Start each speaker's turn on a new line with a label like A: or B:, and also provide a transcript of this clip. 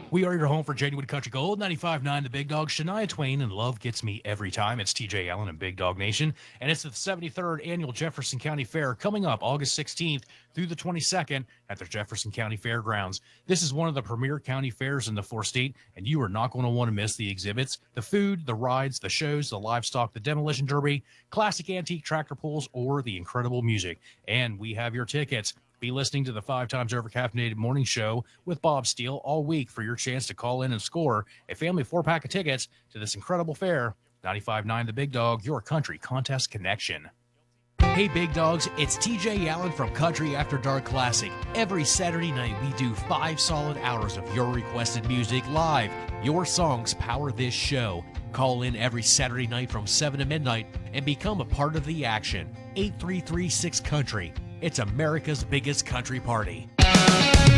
A: We are your home for genuine country gold, 95.9 The Big Dog, Shania Twain, and Love Gets Me Every Time. It's TJ Allen and Big Dog Nation, and it's the 73rd Annual Jefferson County Fair coming up August 16th through the 22nd at the Jefferson County Fairgrounds. This is one of the premier county fairs in the four-state, and you are not going to want to miss the exhibits, the food, the rides, the shows, the livestock, the demolition derby, classic antique tractor pulls, or the incredible music. And we have your tickets. Be listening to the 5 times over caffeinated morning show with Bob Steele all week for your chance to call in and score a family 4-pack of tickets to this incredible fair. 95.9 The Big Dog, your country contest connection. Hey Big Dogs, it's TJ Allen from Country After Dark Classic. Every Saturday night we do 5 solid hours of your requested music live. Your songs power this show. Call in every Saturday night from 7 to midnight and become a part of the action. 8336 Country. It's America's biggest country party.